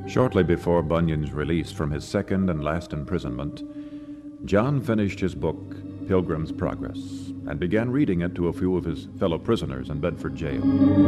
Shortly before Bunyan's release from his second and last imprisonment, John finished his book, Pilgrim's Progress, and began reading it to a few of his fellow prisoners in Bedford jail.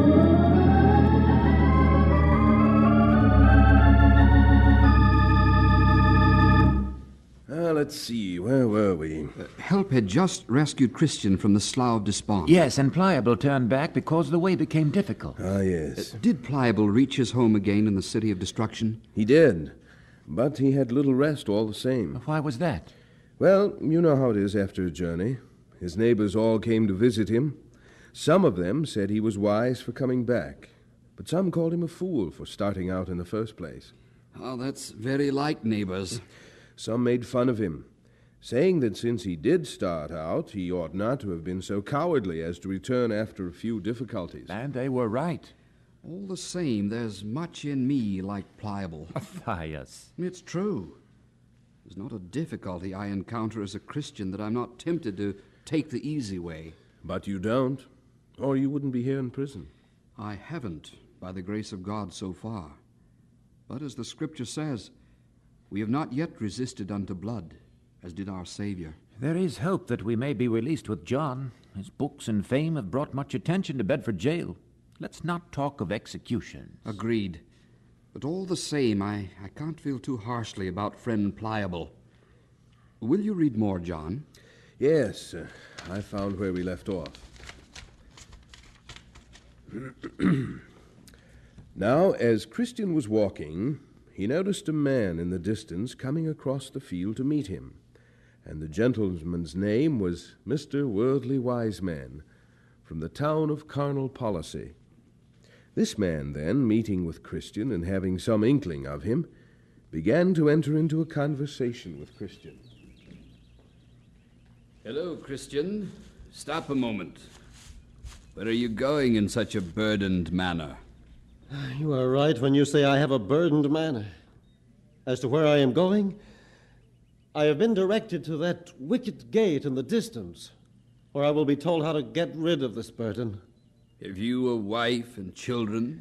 Let's see, where were we? Help had just rescued Christian from the Slough of Despond. Yes, and Pliable turned back because the way became difficult. Ah, yes. Did Pliable reach his home again in the City of Destruction? He did, but he had little rest all the same. Why was that? Well, you know how it is after a journey. His neighbors all came to visit him. Some of them said he was wise for coming back, but some called him a fool for starting out in the first place. Oh, that's very like neighbors. Some made fun of him, saying that since he did start out, he ought not to have been so cowardly as to return after a few difficulties. And they were right. All the same, there's much in me like Pliable. Matthias. It's true. There's not a difficulty I encounter as a Christian that I'm not tempted to take the easy way. But you don't, or you wouldn't be here in prison. I haven't, by the grace of God, so far. But as the Scripture says, we have not yet resisted unto blood, as did our Savior. There is hope that we may be released with John. His books and fame have brought much attention to Bedford jail. Let's not talk of executions. Agreed. But all the same, I can't feel too harshly about friend Pliable. Will you read more, John? Yes, I found where we left off. Now, as Christian was walking, he noticed a man in the distance coming across the field to meet him, and the gentleman's name was Mr. Worldly Wiseman, from the town of Carnal Policy. This man, then, meeting with Christian and having some inkling of him, began to enter into a conversation with Christian. Hello, Christian. Stop a moment. Where are you going in such a burdened manner? You are right when you say I have a burdened manner. As to where I am going, I have been directed to that wicket gate in the distance, where I will be told how to get rid of this burden. Have you a wife and children?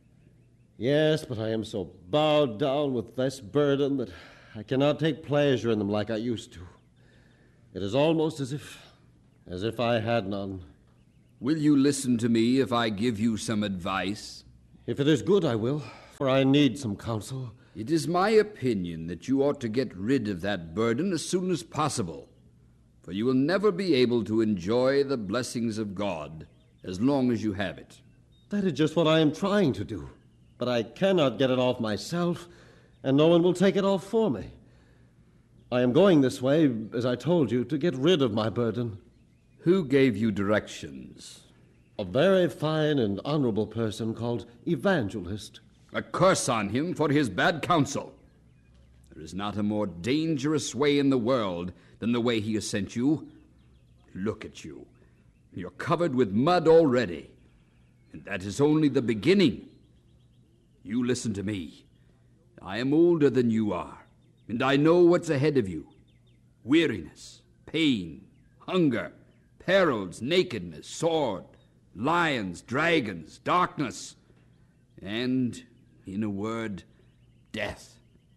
Yes, but I am so bowed down with this burden that I cannot take pleasure in them like I used to. It is almost as if I had none. Will you listen to me if I give you some advice? If it is good, I will, for I need some counsel. It is my opinion that you ought to get rid of that burden as soon as possible, for you will never be able to enjoy the blessings of God as long as you have it. That is just what I am trying to do, but I cannot get it off myself, and no one will take it off for me. I am going this way, as I told you, to get rid of my burden. Who gave you directions? A very fine and honorable person called Evangelist. A curse on him for his bad counsel. There is not a more dangerous way in the world than the way he has sent you. Look at you. You're covered with mud already, and that is only the beginning. You listen to me. I am older than you are, and I know what's ahead of you. Weariness, pain, hunger, perils, nakedness, sword, lions, dragons, darkness, and, in a word, death.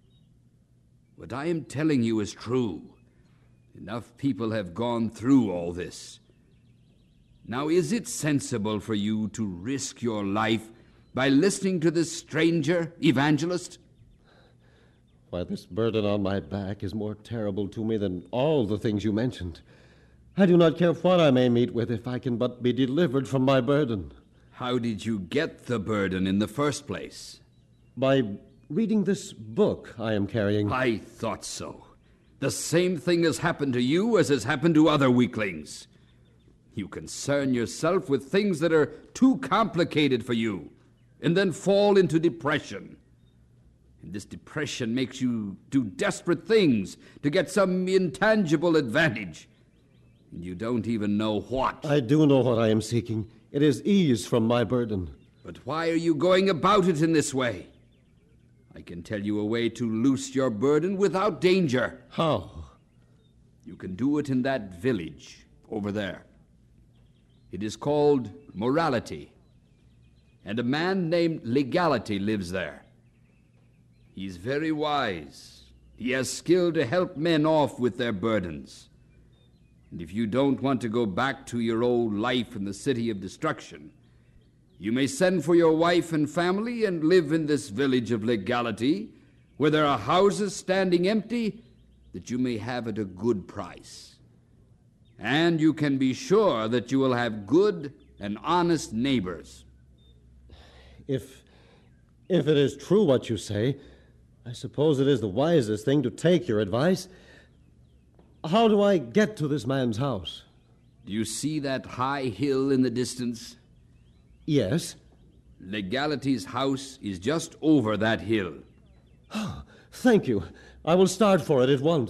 What I am telling you is true. Enough people have gone through all this. Now, is it sensible for you to risk your life by listening to this stranger, Evangelist? Why, this burden on my back is more terrible to me than all the things you mentioned. I do not care what I may meet with if I can but be delivered from my burden. How did you get the burden in the first place? By reading this book I am carrying. I thought so. The same thing has happened to you as has happened to other weaklings. You concern yourself with things that are too complicated for you, and then fall into depression. And this depression makes you do desperate things to get some intangible advantage. And you don't even know what. I do know what I am seeking. It is ease from my burden. But why are you going about it in this way? I can tell you a way to loose your burden without danger. How? You can do it in that village over there. It is called Morality, and a man named Legality lives there. He's very wise. He has skill to help men off with their burdens. And if you don't want to go back to your old life in the city of destruction, you may send for your wife and family and live in this village of legality, where there are houses standing empty that you may have at a good price. And you can be sure that you will have good and honest neighbors. If it is true what you say, I suppose it is the wisest thing to take your advice. How do I get to this man's house? Do you see that high hill in the distance? Yes. Legality's house is just over that hill. Thank you. I will start for it at once.